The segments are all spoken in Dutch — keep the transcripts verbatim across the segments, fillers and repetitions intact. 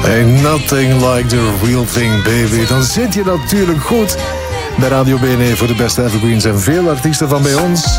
Ain't nothing like the real thing, baby. Dan zit je natuurlijk goed bij Radio B N voor de beste evergreens en veel artiesten van bij ons.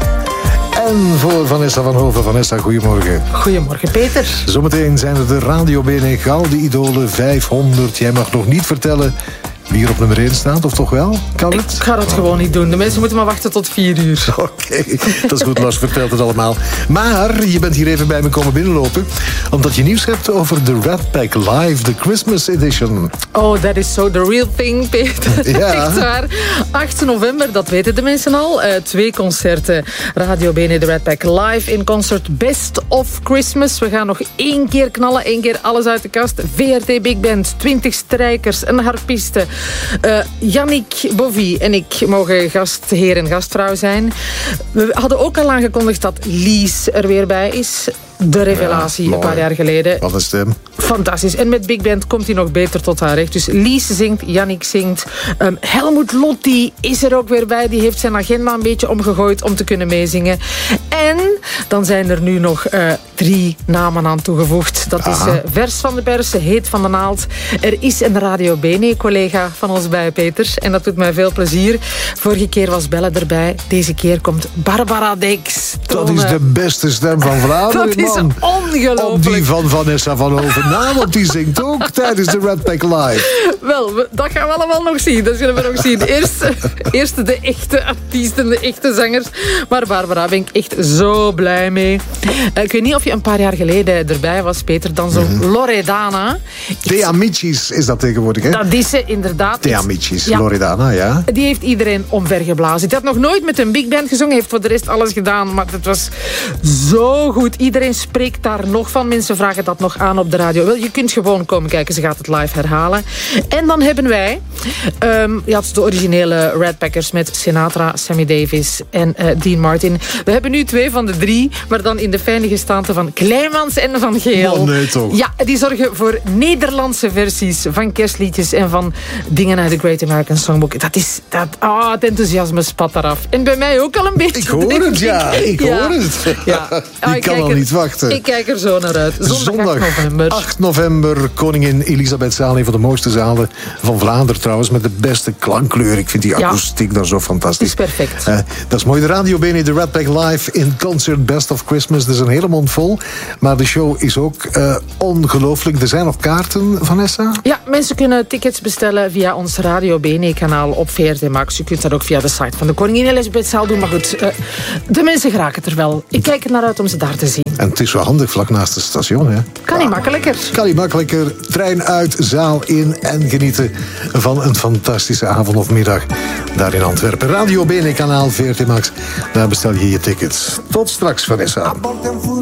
En voor Vanessa van Hoven. Vanessa, goedemorgen. Goedemorgen, Peter. Zometeen zijn er de Radio B N Gouden Idolen vijfhonderd. Jij mag nog niet vertellen wie er op nummer één staat, of toch wel? Kan het? Ik ga dat gewoon niet doen. De mensen moeten maar wachten tot vier uur. Oké, okay, dat is goed. Lars vertelt het allemaal. Maar je bent hier even bij me komen binnenlopen, omdat je nieuws hebt over de Rat Pack Live, de Christmas Edition. Oh, that is so the real thing, Peter. Ja. Echt waar. acht november, dat weten de mensen al. Uh, twee concerten. Radio B N, de Rat Pack Live in concert Best of Christmas. We gaan nog één keer knallen, één keer alles uit de kast. V R T Big Band, twintig strijkers, een harpiste. Uh, Yannick Bovie en ik mogen gastheer en gastvrouw zijn. We hadden ook al aangekondigd dat Lies er weer bij is. De revelatie, ja, een paar jaar geleden. Wat een stem. Fantastisch. En met Big Band komt hij nog beter tot haar recht. Dus Lies zingt, Yannick zingt. Um, Helmut Lotti is er ook weer bij. Die heeft zijn agenda een beetje omgegooid om te kunnen meezingen. En dan zijn er nu nog uh, drie namen aan toegevoegd. Dat is uh, vers van de pers, heet van de naald. Er is een Radio B N-collega van ons bij, Peter. En dat doet mij veel plezier. Vorige keer was Belle erbij. Deze keer komt Barbara Dex. Dat is de beste stem van Vlaanderen, dat is man. Ongelooflijk. Op die van Vanessa van Hoven na, want die zingt ook tijdens de Rat Pack Live. Wel, we, dat gaan we allemaal nog zien. Dat zullen we nog zien. Eerst, eerst de echte artiesten, de echte zangers. Maar Barbara ben ik echt zo blij mee. Uh, ik weet niet of je een paar jaar geleden erbij was, Peter. Dan zo mm-hmm. Loredana. Te Amicis is dat tegenwoordig, hè? Dat is ze, inderdaad. Te Amicis, ja. Loredana, ja. Die heeft iedereen omvergeblazen. Die had nog nooit met een big band gezongen. Heeft voor de rest alles gedaan. Maar het was zo goed. Iedereen spreekt daar nog van. Mensen vragen dat nog aan op de radio. Wel, je kunt gewoon komen kijken. Ze gaat het live herhalen. En dan hebben wij... Um, je had de originele Rat Packers met Sinatra, Sammy Davis en uh, Dean Martin. We hebben nu twee van de drie. Maar dan in de fijne gestaante van Kleimans en Van Geel. Oh, nee, toch? Ja, die zorgen voor Nederlandse versies van kerstliedjes en van dingen uit de Great American Songbook. Dat is... Dat, ah, het enthousiasme spat eraf. En bij mij ook al een beetje. Ik hoor het, ja. Ik hoor ja. het. Ja. Ah, ik kan al er, niet wachten. Ik kijk er zo naar uit. Zondag, Zondag acht november. acht november, Koningin Elisabethzaal. Een van de mooiste zalen van Vlaanderen trouwens. Met de beste klankkleur. Ik vind die akoestiek ja. daar zo fantastisch. Het is perfect. Uh, dat is mooi. De Radio B N, de Rat Pack Live in concert Best of Christmas. Dat is een hele mond vol. Maar de show is ook uh, ongelooflijk. Er zijn nog kaarten, Vanessa? Ja, mensen kunnen tickets bestellen via ons Radio B N-kanaal op V R T Max. Je kunt dat ook via de site van de Koningin Elisabethzaal doen. Maar goed, uh, de mensen geraken er wel. Ik kijk er naar uit om ze daar te zien. En het is wel handig, vlak naast het station, hè? Kan niet makkelijker. Kan niet makkelijker. Trein uit, zaal in en genieten van een fantastische avond of middag daar in Antwerpen. Radio B N-kanaal V R T Max. Daar bestel je je tickets. Tot straks, Vanessa.